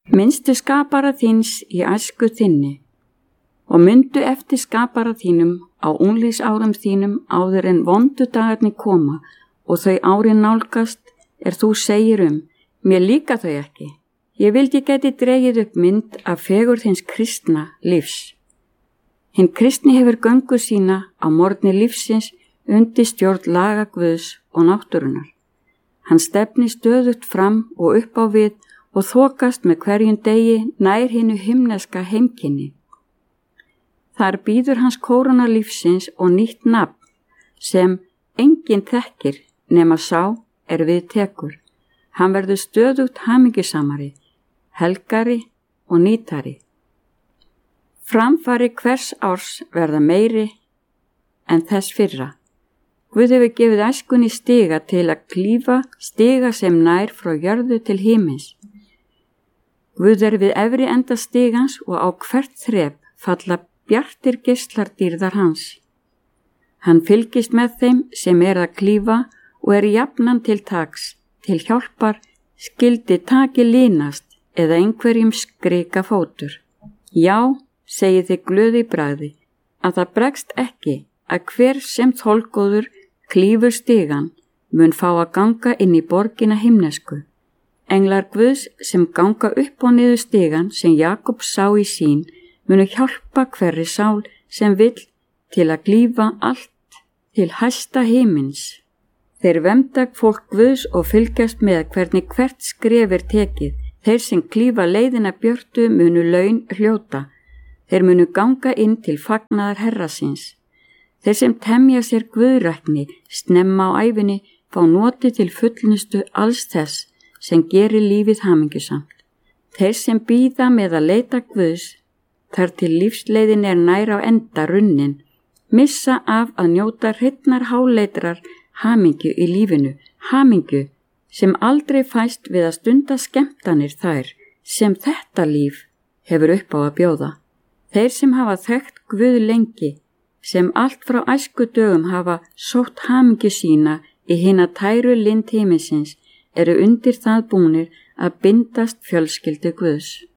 Minnstu skapara þíns í æsku þinni og myndu eftir skapara þínum á unglingsárum þínum áður en vondu dagarnir koma og þau árin nálgast þú segir mér líka þau ekki. Ég vildi geti dregið upp mynd af fegurð hins kristna lífs. Hinn kristni hefur göngu sína á morgni lífsins undir stjórn laga Guðs og náttúrunnar. Hann stefnir stöðugt fram og upp á við og þokast með hverjum degi nær hinu himneska heimkynni. Þar bíður hans kóróna lífsins og nýtt nafn sem enginn þekkir nema sá við tekur. Hann verður stöðugt hamingjusamari, helgari og nýtari. Framfari hvers árs verða meiri en þess fyrra. Guð hefur gefið æskunni stiga til að klífa stiga sem nær frá jörðu til himins. Guð við efri enda stigans og á hvert þrep falla bjartir geislar dýrðar hans. Hann fylgist með þeim sem að klífa og jafnan til taks, til hjálpar, skildi taki línast eða einhverjum skrika fótur. Já, segið þið glöð í bragði, að það bregst ekki að hver sem þolgóður klífur stigan mun fá að ganga inn í borgina himnesku. Englar Guðs sem ganga upp og niður stigan sem Jakob sá í sín munu hjálpa hverri sál sem vill til að klífa allt til hæsta himins. Þeir vernda fólk Guðs og fylgjast með hvernig hvert skref tekið. Þeir sem klífa leiðina björtu munu laun hljóta. Þeir munu ganga inn til fagnaðar Herra síns. Þeir sem temja sér guðrækni snemma á ævinni fá noti til fullnustu alls þess sem gerir lífið hamingjusamt. Þeir sem bíða með að leita Guðs þar til lífsleiðin nær á enda runnin, missa af að njóta hreinnar háleitrar hamingju í lífinu, hamingju sem aldrei fæst við að stunda skemmtanir þær sem þetta líf hefur upp á að bjóða. Þeir sem hafa þekkt Guð lengi, sem allt frá æsku dögum hafa sótt hamingju sína í hina tæru lind himinsins, undir það búnir að bindast fjölskyldu Guðs.